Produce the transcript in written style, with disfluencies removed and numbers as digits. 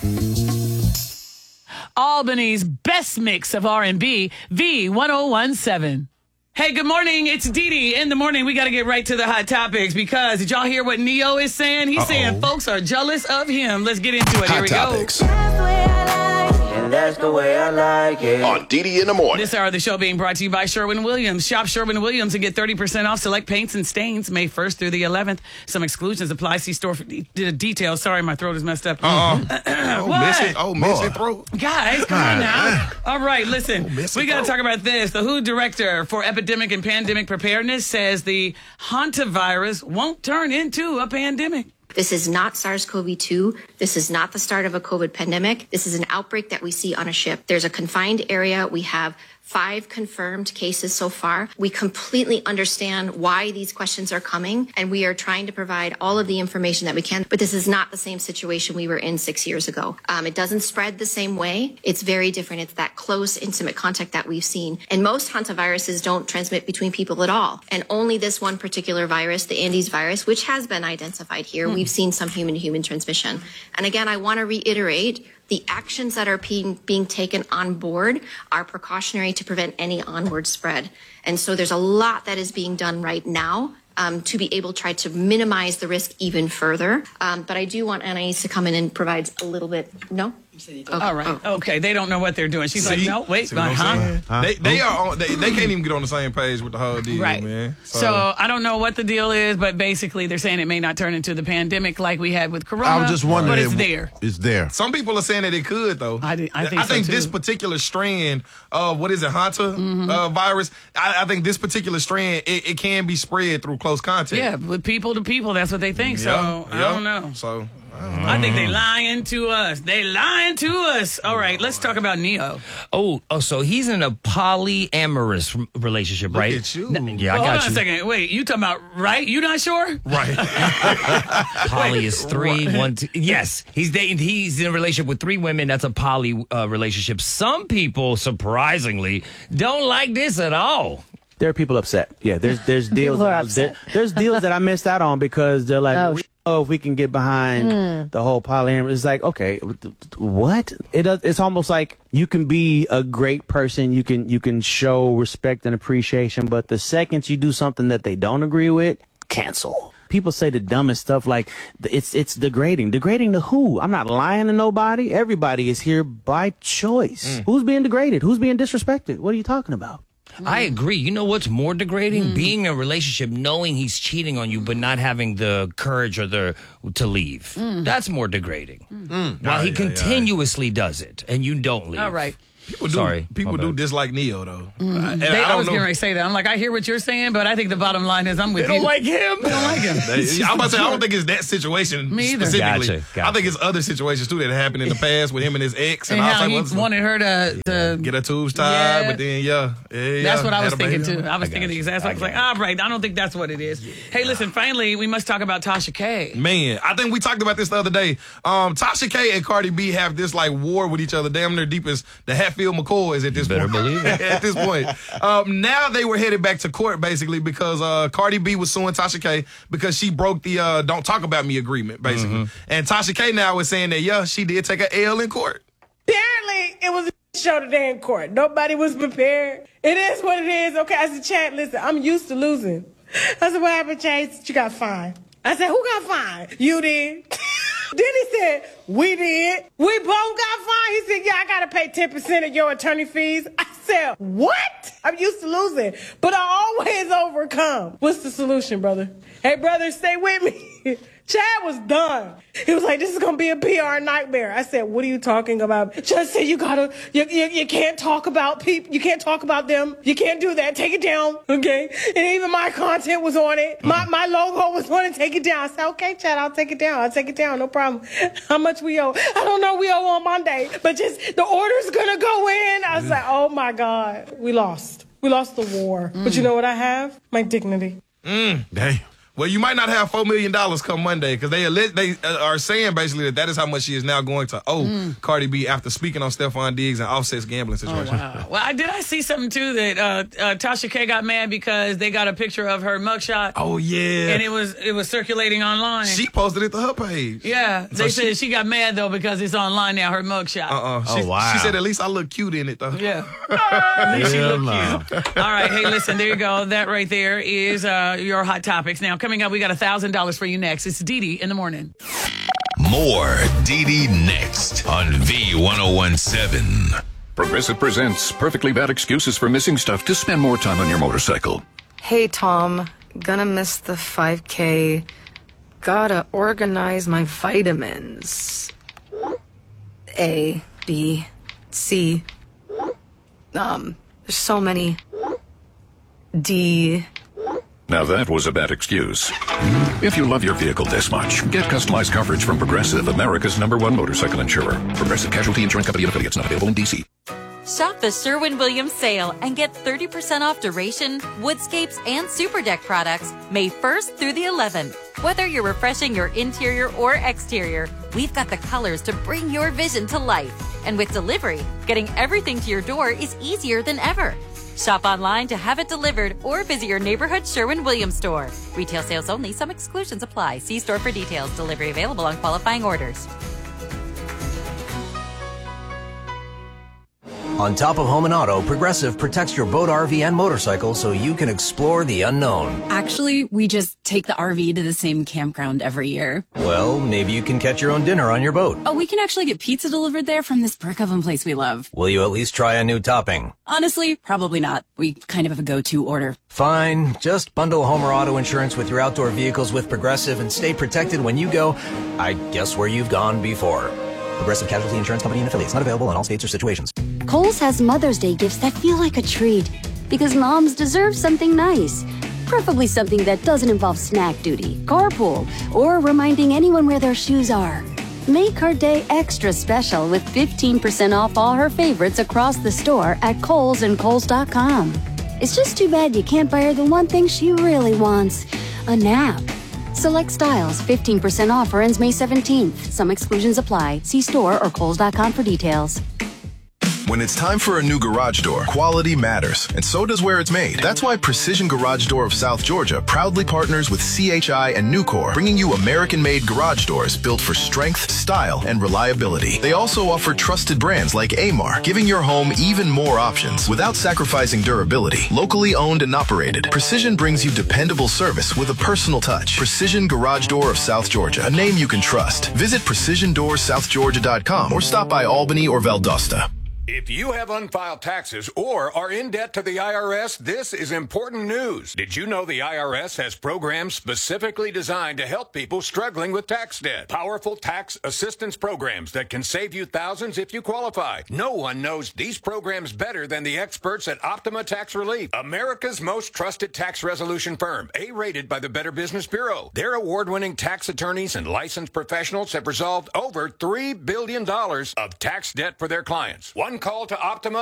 Albany's best mix of R&B, V1017. Hey, good morning. It's Dee Dee. In the morning, we got to get right to the hot topics because did y'all hear what Neo is saying? He's saying folks are jealous of him. Let's get into it. Here we go. That's the way I like it. On Dee Dee in the morning. This hour of the show being brought to you by Sherwin-Williams. Shop Sherwin-Williams and get 30% off select paints and stains May 1st through the 11th. Some exclusions apply. See store for details. Sorry, my throat is messed up. Messy throat. Guys, come on now. All right, listen. We got to talk about this. The WHO director for epidemic and pandemic preparedness says the hantavirus won't turn into a pandemic. This is not SARS-CoV-2. This is not the start of a COVID pandemic. This is an outbreak that we see on a ship. There's a confined area. We have 5 confirmed cases so far. We completely understand why these questions are coming, and we are trying to provide all of the information that we can. But this is not the same situation we were in 6 years ago. It doesn't spread the same way. It's very different. It's that close, intimate contact that we've seen. And most hantaviruses don't transmit between people at all. And only this one particular virus, the Andes virus, which has been identified here, we've seen some human-to-human transmission. And again, I want to reiterate, the actions that are being taken on board are precautionary to prevent any onward spread. And so there's a lot that is being done right now to be able to try to minimize the risk even further. But I do want Anais to come in and provide a little bit. No? Okay. All right. Okay. They don't know what they're doing. She's like, no, wait. They can't even get on the same page with the whole deal, right, man. So I don't know what the deal is, but basically they're saying it may not turn into the pandemic like we had with Corona. I was just wondering, but it's there. It's there. Some people are saying that it could, though. I think so, this too. particular strand of virus, I think this particular strand, it can be spread through close contact. Yeah, with people to people, that's what they think. So I don't know. So I think they lying to us. They lying to us. All right, let's talk about Neo. So he's in a polyamorous relationship, right? Look at you. Yeah, I got you. Hold on a second. Wait, you talking about right? You not sure? Right. Poly is 3, 1, 2. Yes, he's in a relationship with 3 women. That's a poly relationship. Some people, surprisingly, don't like this at all. There are people upset. Yeah, there's deals. There's deals that I missed out on because they're like, if we can get behind the whole polyamory. It's like, okay, what? It's almost like you can be a great person. You can show respect and appreciation, but the second you do something that they don't agree with, cancel. People say the dumbest stuff like it's degrading. Degrading to who? I'm not lying to nobody. Everybody is here by choice. Who's being degraded? Who's being disrespected? What are you talking about? I agree. You know what's more degrading? Being in a relationship, knowing he's cheating on you, but not having the courage or to leave. That's more degrading. While he continuously does it, and you don't leave. All right. People do dislike Neo, though. I was getting ready to say that. I'm like, I hear what you're saying, but I think the bottom line is I'm with you. They don't like him. They don't like him. I'm about to say, I don't think it's that situation Me either. specifically. Gotcha. I think it's other situations, too, that happened in the past with him and his ex. And I how was he like, wanted her to get her tubes tied, Yeah. but then, That's what I was thinking, baby. too. I was thinking the exact same. I was like, all right, I don't think that's what it is. Hey, listen, finally, we must talk about Tasha K. Man, I think we talked about this the other day. Tasha K and Cardi B have this, like, war with each other, damn near deep as the Hatfield-McCoys at this point. Believe it. At this point. Now they were headed back to court, basically, because Cardi B was suing Tasha K because she broke the Don't Talk About Me agreement, basically. And Tasha K now is saying that, she did take an L in court. Apparently, it was a show today in court. Nobody was prepared. It is what it is. Okay, I said, Chad, listen, I'm used to losing. I said, what happened, Chase? You got fined. I said, who got fined? You did. Then he said, we did. We both got fined. He said, yeah, I got to pay 10% of your attorney fees. I said, what? I'm used to losing, but I always overcome. What's the solution, brother? Hey, brother, stay with me. Chad was done. He was like, this is going to be a PR nightmare. I said, what are you talking about? Judge said, you can't talk about people. You can't talk about them. You can't do that. Take it down. Okay. And even my content was on it. My logo was on it. Take it down. I said, okay, Chad, I'll take it down. I'll take it down. No problem. How much we owe? I don't know. We owe on Monday, but just the order's going to go in. I was like, oh my God, we lost. We lost the war. But you know what I have? My dignity. Damn. Well, you might not have $4 million come Monday because they are saying basically that is how much she is now going to owe Cardi B after speaking on Stephon Diggs and Offset's gambling situation. Oh, wow. Well, I see something too that Tasha K got mad because they got a picture of her mugshot. Oh yeah, and it was circulating online. She posted it to her page. Yeah, they said she got mad though because it's online now. Her mugshot. Oh wow. She said at least I look cute in it though. Yeah, at least she look cute. All right, hey, listen, there you go. That right there is your hot topics. Now coming up, we got $1,000 for you next. It's Didi in the morning. More Didi next on V1017. Progressive presents Perfectly Bad Excuses for Missing Stuff to Spend More Time on Your Motorcycle. Hey, Tom. Gonna miss the 5K. Gotta organize my vitamins. A, B, C. There's so many. D. Now that was a bad excuse. If you love your vehicle this much, get customized coverage from Progressive, America's #1 motorcycle insurer. Progressive Casualty Insurance Company and affiliates, not available in D.C. Shop the Sherwin-Williams sale and get 30% off Duration, Woodscapes, and Super Deck products May 1st through the 11th. Whether you're refreshing your interior or exterior, we've got the colors to bring your vision to life. And with delivery, getting everything to your door is easier than ever. Shop online to have it delivered or visit your neighborhood Sherwin-Williams store. Retail sales only. Some exclusions apply. See store for details. Delivery available on qualifying orders. On top of home and auto, Progressive protects your boat, RV, and motorcycle so you can explore the unknown. Actually, we just take the RV to the same campground every year. Well, maybe you can catch your own dinner on your boat. Oh, we can actually get pizza delivered there from this brick oven place we love. Will you at least try a new topping? Honestly, probably not. We kind of have a go-to order. Fine. Just bundle home or auto insurance with your outdoor vehicles with Progressive and stay protected when you go, I guess, where you've gone before. Progressive Casualty Insurance Company and affiliates. Not available in all states or situations. Kohl's has Mother's Day gifts that feel like a treat. Because moms deserve something nice. Preferably something that doesn't involve snack duty, carpool, or reminding anyone where their shoes are. Make her day extra special with 15% off all her favorites across the store at Kohl's and Kohl's.com. It's just too bad you can't buy her the one thing she really wants, a nap. Select styles, 15% offer ends May 17th. Some exclusions apply. See store or Kohl's.com for details. When it's time for a new garage door, quality matters, and so does where it's made. That's why Precision Garage Door of South Georgia proudly partners with CHI and Nucor, bringing you American-made garage doors built for strength, style, and reliability. They also offer trusted brands like Amar, giving your home even more options without sacrificing durability. Locally owned and operated, Precision brings you dependable service with a personal touch. Precision Garage Door of South Georgia, a name you can trust. Visit PrecisionDoorSouthGeorgia.com or stop by Albany or Valdosta. If you have unfiled taxes or are in debt to the IRS, this is important news. Did you know the IRS has programs specifically designed to help people struggling with tax debt? Powerful tax assistance programs that can save you thousands if you qualify. No one knows these programs better than the experts at Optima Tax Relief, America's most trusted tax resolution firm, A-rated by the Better Business Bureau. Their award-winning tax attorneys and licensed professionals have resolved over $3 billion of tax debt for their clients. One call to Optima